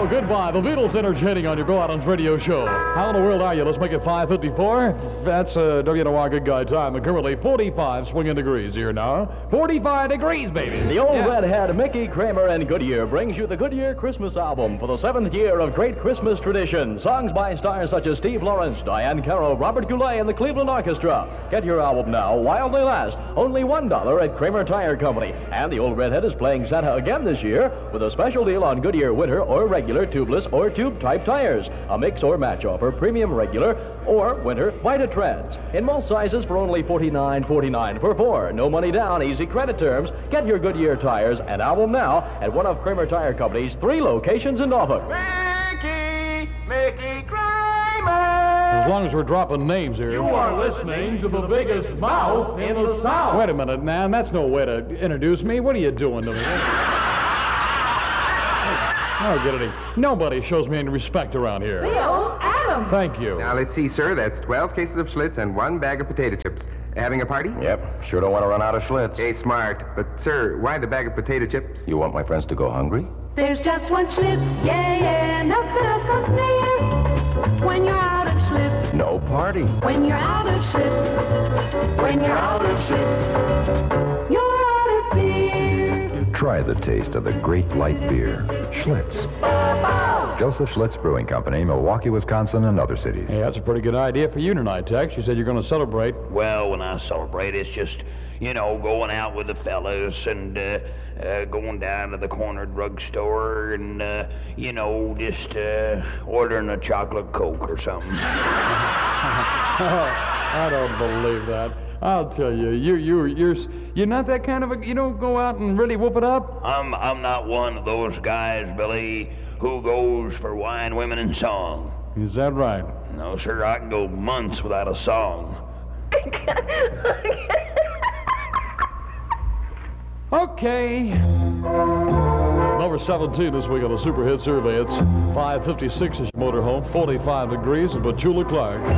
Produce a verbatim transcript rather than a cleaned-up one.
Oh, goodbye. The Beatles entertaining on your Bill Adams radio show. How in the world are you? Let's make it five fifty-four. That's uh, W N O R Good Guy time. And currently forty-five swinging degrees here now. forty-five degrees, baby. The old Yeah. redhead Mickey Kramer and Goodyear brings you the Goodyear Christmas album for the seventh year of great Christmas tradition. Songs by stars such as Steve Lawrence, Diane Carroll, Robert Goulet, and the Cleveland Orchestra. Get your album now while they last. Only one dollar at Kramer Tire Company. And the old redhead is playing Santa again this year with a special deal on Goodyear winter or regular tubeless or tube-type tires. A mix or match offer, premium regular or winter Vita Treads. In most sizes for only forty-nine forty-nine for four. No money down, easy credit terms. Get your Goodyear tires and album now at one of Kramer Tire Company's three locations in Norfolk. Mickey, Mickey Kramer. As long as we're dropping names here. You are listening to the biggest mouth in the South. Wait a minute, man. That's no way to introduce me. What are you doing to me? Oh, get it. Nobody shows me any respect around here. Bill Adams. Thank you. Now, let's see, sir. That's twelve cases of Schlitz and one bag of potato chips. Having a party? Yep, sure don't want to run out of Schlitz. Hey, smart. But, sir, why the bag of potato chips? You want my friends to go hungry? There's just one Schlitz, yeah, yeah, nothing else comes near. When you're out of Schlitz, No party. when you're out of Schlitz, when you're out of Schlitz, you're out of beer. Try the taste of the great light beer, Schlitz. Joseph Schlitz Brewing Company, Milwaukee, Wisconsin, and other cities. Hey, that's a pretty good idea for you tonight, Tex. You said you're going to celebrate. Well, when I celebrate, it's just, you know, going out with the fellas and uh, uh, going down to the corner drugstore and, uh, you know, just uh, ordering a chocolate Coke or something. I don't believe that. I'll tell you, you, you, you're, you're not that kind of a. You don't go out and really whoop it up. I'm, I'm not one of those guys, Billy, who goes for wine, women, and song. Is that right? No, sir, I can go months without a song. Okay. Number seventeen this week on the Super Hit Survey. It's five fifty-six is your motorhome, forty-five degrees, and Petula Clark.